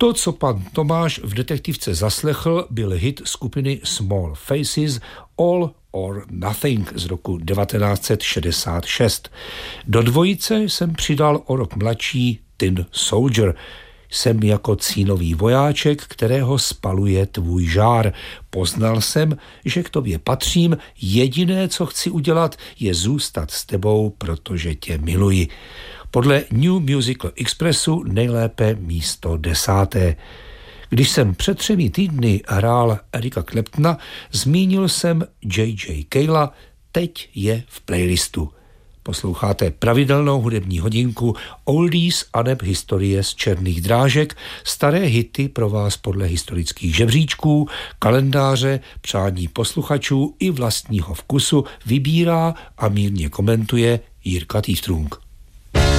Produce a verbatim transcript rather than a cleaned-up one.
To, co pan Tomáš v detektivce zaslechl, byl hit skupiny Small Faces All or Nothing z roku devatenáct set šedesát šest. Do dvojice jsem přidal o rok mladší Tin Soldier. Jsem jako cínový vojáček, kterého spaluje tvůj žár. Poznal jsem, že k tobě patřím, jediné, co chci udělat, je zůstat s tebou, protože tě miluji. Podle New Musical Expressu nejlépe místo desáté. Když jsem před třemi týdny hrál Erika Claptona, zmínil jsem J J Cale'a, teď je v playlistu. Posloucháte pravidelnou hudební hodinku Oldies aneb historie z černých drážek, staré hity pro vás podle historických žebříčků, kalendáře, přání posluchačů i vlastního vkusu vybírá a mírně komentuje Jirka Týftrung.